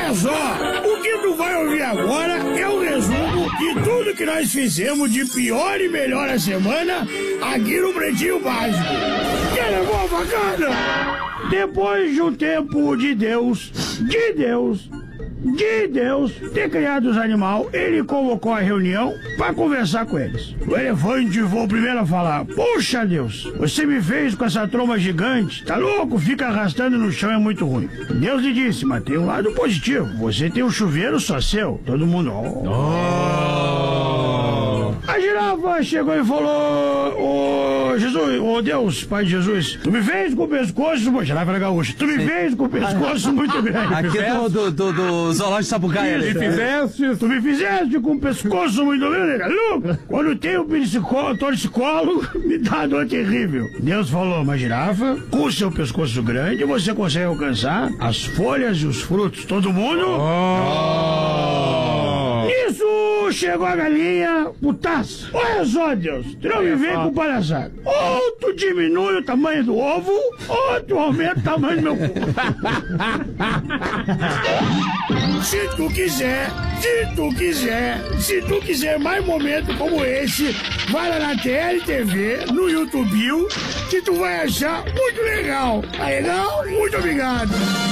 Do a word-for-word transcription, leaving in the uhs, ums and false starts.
Olha só, o que tu vai ouvir agora é o resumo de tudo que nós fizemos de pior e melhor a semana aqui no Pretinho Básico. Que levou bacana? Depois de um tempo de Deus, de Deus, de Deus ter criado os animais, ele convocou a reunião para conversar com eles. O elefante foi o primeiro a falar: puxa Deus, você me fez com essa tromba gigante, tá louco? Fica arrastando no chão, é muito ruim. Deus lhe disse: mas tem um lado positivo, você tem um chuveiro só seu. Todo mundo... Oh. Oh. A girafa chegou e falou: ô oh, Jesus, ô oh Deus, Pai de Jesus, tu me fez com o pescoço, pô, girafa era gaúcha, tu me fez com o pescoço muito grande. Aqui é do, do, do, do zoológico Sapucaia. Me fizeste, tu me fizeste com o pescoço muito grande, louco. Quando tem o psicólogo, torcicólogo, me dá uma dor terrível. Deus falou: mas girafa, com o seu pescoço grande, você consegue alcançar as folhas e os frutos. Todo mundo? Oh. Isso chegou a galinha, putaça. Olha só, Deus, tu não me vem com palhaçada. Ou tu diminui o tamanho do ovo, ou tu aumenta o tamanho do meu cu. Se tu quiser, se tu quiser, se tu quiser mais momentos como esse, vai lá na T L T V, no YouTube, que tu vai achar muito legal. Tá legal? Muito obrigado.